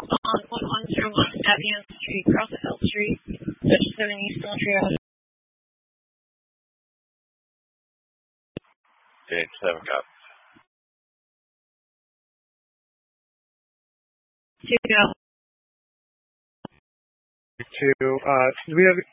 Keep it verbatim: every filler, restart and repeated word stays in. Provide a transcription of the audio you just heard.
on one one zero one Aviance Street, cross L Street, Dutch seven East Montreal. Dave seven got. Two, Two, uh, do we have